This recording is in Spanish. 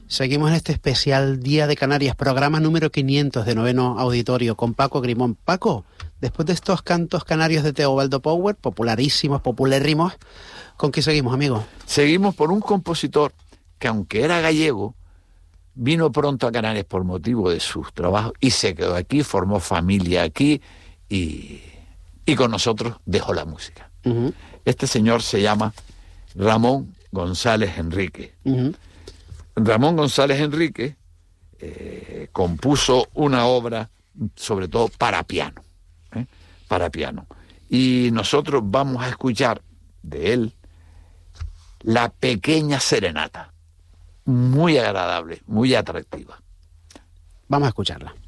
Seguimos en este especial Día de Canarias, programa número 500 de Noveno Auditorio con Paco Grimón. Paco, después de estos cantos canarios de Teobaldo Power, popularísimos, populérrimos, ¿con qué seguimos, amigo? Seguimos por un compositor que, aunque era gallego, vino pronto a Canarias por motivo de sus trabajos y se quedó aquí, formó familia aquí y con nosotros dejó la música. Uh-huh. Este señor se llama Ramón González Enrique. Uh-huh. Ramón González Enrique compuso una obra sobre todo para piano, para piano. Y nosotros vamos a escuchar de él La Pequeña Serenata, muy agradable, muy atractiva. Vamos a escucharla.